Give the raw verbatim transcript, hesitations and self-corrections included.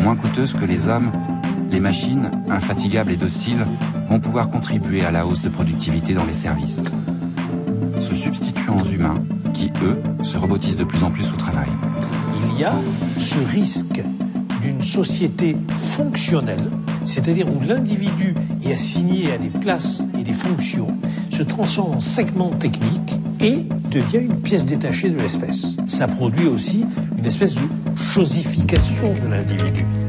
Moins coûteuses que les hommes, les machines, infatigables et dociles, vont pouvoir contribuer à la hausse de productivité dans les services, se substituant aux humains qui, eux, se robotisent de plus en plus au travail. Il y a ce risque d'une société fonctionnelle, c'est-à-dire où l'individu est assigné à des places et des fonctions, se transforme en segment technique et devient une pièce détachée de l'espèce. Ça produit aussi une espèce de chosification de l'individu.